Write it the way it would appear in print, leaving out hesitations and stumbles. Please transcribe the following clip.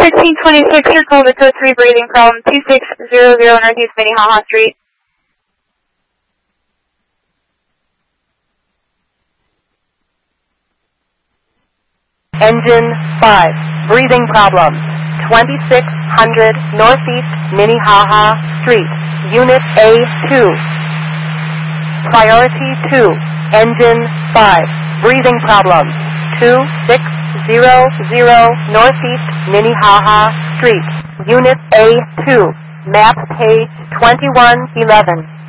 1326, your call to 3 breathing problem, 2600 Northeast Minnehaha Street. Engine 5, breathing problem, 2600 Northeast Minnehaha Street, Unit A2. Priority 2, Engine 5, breathing problem, 2600 Northeast Minnehaha Street, Unit A2, map page 2111.